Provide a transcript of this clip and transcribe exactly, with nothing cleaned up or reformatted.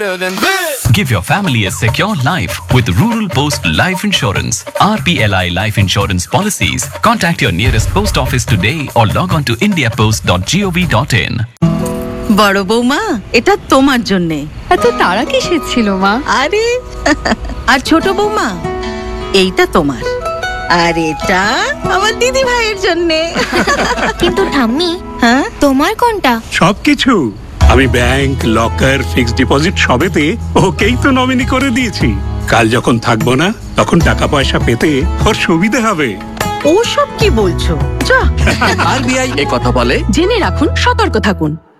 Give your family a secure life with Rural Post Life Insurance. R P L I Life Insurance Policies. Contact your nearest post office today or log on to india post dot gov dot in. বড় বৌমা, এটা তোমার জন্যে। এত তাড়া কিসের ছিল মা? আরে আর ছোট বৌমা, এইটা তোমার, আর এটা আমার দিদি ভাইয়ের জন্যে। কিন্তু ঠাম্মি, হ্যাঁ তোমার কোনটা? সবকিছু আমি ব্যাংক, লকার, ফিক্সড ডিপোজিট সবেতে ওকেই তো নমিনি করে দিয়েছি। কাল যখন থাকবো না, তখন টাকা পয়সা পেতে ওর সুবিধা হবে। ওসব কি বলছো? যা। আরবিআই এ কথা বলে। জেনে রাখুন, সতর্ক থাকুন।